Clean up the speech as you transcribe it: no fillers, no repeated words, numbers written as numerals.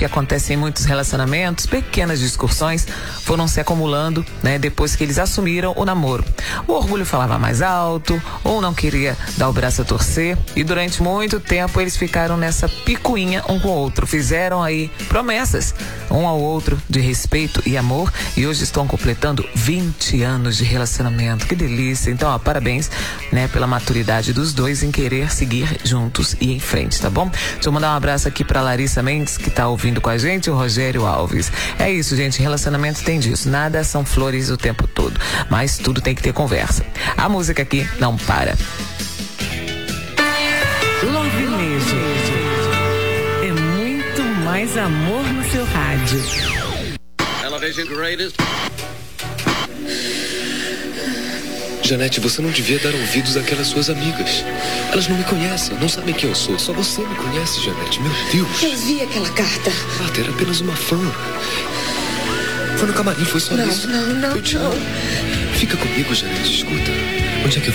acontece em muitos relacionamentos, pequenas discussões foram se acumulando, né, depois que eles assumiram o namoro. O orgulho falava mais alto, ou não queria dar o braço a torcer, e durante muito tempo eles ficaram nessa picuinha um com o outro, fizeram aí promessas um ao outro de respeito e amor, e hoje estão completando 20 anos de relacionamento. Que delícia. Então, ó, parabéns, né, pela maturidade dos dois em querer seguir juntos e em frente, tá bom? Deixa eu mandar um abraço aqui pra Larissa Mendes, que tá ouvindo com a gente, o Rogério Alves. É isso, gente, relacionamento tem disso, nada são flores o tempo todo, mas tudo tem que ter conversa. A música aqui não para. Love Mesmo é muito mais amor no seu rádio. Elevation greatest. Janete, você não devia dar ouvidos àquelas suas amigas. Elas não me conhecem, não sabem quem eu sou. Só você me conhece, Janete. Meu Deus. Eu vi aquela carta. Marta, era apenas uma fã. Foi no camarim, foi só isso. Não. Eu te amo. Fica comigo, Janete, escuta. Onde é que